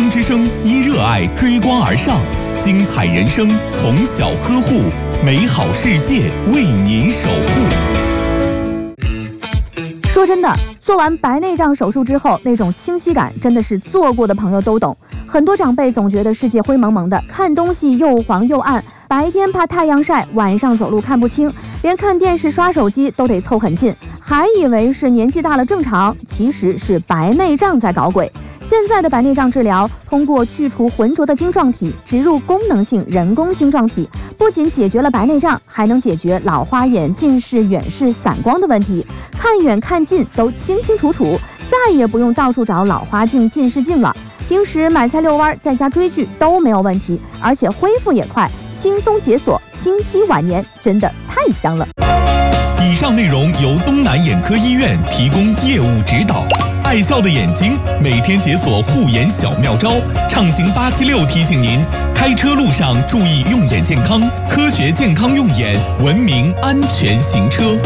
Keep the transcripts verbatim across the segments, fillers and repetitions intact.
光之声因热爱追光而上，精彩人生从小呵护，美好世界为您守护。 说真的，做完白内障手术之后，那种清晰感真的是做过的朋友都懂。很多长辈总觉得世界灰蒙蒙的，看东西又黄又暗，白天怕太阳晒，晚上走路看不清，连看电视刷手机都得凑很近，还以为是年纪大了正常，其实是白内障在搞鬼。现在的白内障治疗，通过去除浑浊的晶状体，植入功能性人工晶状体，不仅解决了白内障，还能解决老花眼、近视、远视、散光的问题，看远看近都清清楚楚，再也不用到处找老花镜、近视镜了。平时买菜遛弯，在家追剧都没有问题，而且恢复也快，轻松解锁，清晰晚年，真的太香了。 以上内容由东南眼科医院提供业务指导。爱笑的眼睛，每天解锁护眼小妙招。畅行八七六提醒您，开车路上注意用眼健康，科学健康用眼，文明安全行车。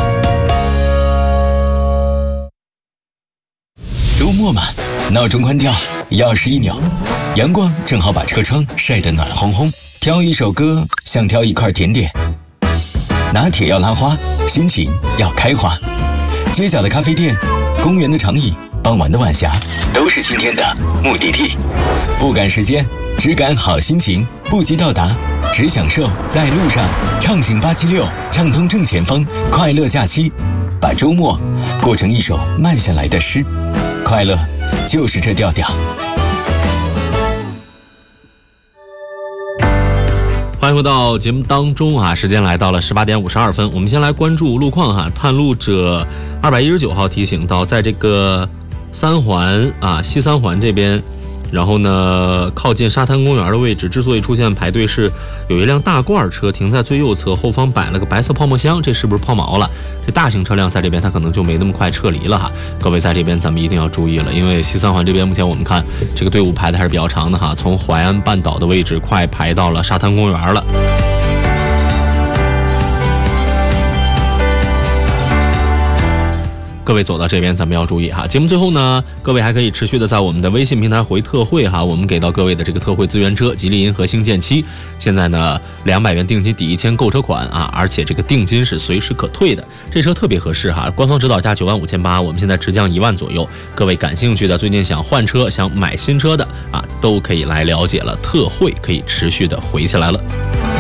周末嘛，闹钟关掉，钥匙一扭，阳光正好把车窗晒得暖烘烘，挑一首歌像挑一块甜点。拿铁要拉花，心情要开花。街角的咖啡店，公园的长椅，傍晚的晚霞，都是今天的目的地。不赶时间，只赶好心情，不急到达，只享受在路上。畅行八七六，畅通正前方，快乐假期，把周末过成一首慢下来的诗。快乐就是这调调。 欢迎回到节目当中啊！时间来到了十八点五十二分，我们先来关注路况哈。探路者二百一十九号提醒到，在这个三环啊西三环这边，然后呢靠近沙滩公园的位置，之所以出现排队，是有一辆大罐车停在最右侧，后方摆了个白色泡沫箱，这是不是抛锚了？这大型车辆在这边它可能就没那么快撤离了哈。各位在这边咱们一定要注意了，因为西三环这边目前我们看这个队伍排的还是比较长的哈，从淮安半岛的位置快排到了沙滩公园了。各位走到这边咱们要注意哈。节目最后呢，各位还可以持续的在我们的微信平台回特惠哈，我们给到各位的这个特惠资源车吉利银河星舰七，现在呢两百元定金抵一千购车款啊，而且这个定金是随时可退的，这车特别合适哈，官方指导价九万五千八，我们现在直降一万左右，各位感兴趣的，最近想换车想买新车的啊，都可以来了解了，特惠可以持续的回起来了。